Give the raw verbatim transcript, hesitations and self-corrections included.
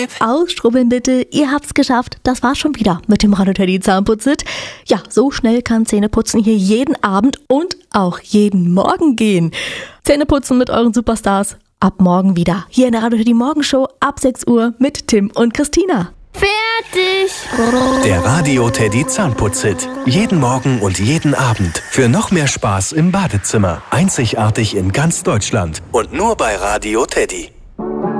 Tipp. Ausstrubbeln bitte, ihr habt's geschafft. Das war's schon wieder mit dem Radio Teddy Zahnputzit. Ja, so schnell kann Zähneputzen hier jeden Abend und auch jeden Morgen gehen. Zähneputzen mit euren Superstars ab morgen wieder. Hier in der Radio Teddy Morgenshow ab sechs Uhr mit Tim und Christina. Fertig! Der Radio Teddy Zahnputzhit. Jeden Morgen und jeden Abend. Für noch mehr Spaß im Badezimmer. Einzigartig in ganz Deutschland. Und nur bei Radio Teddy.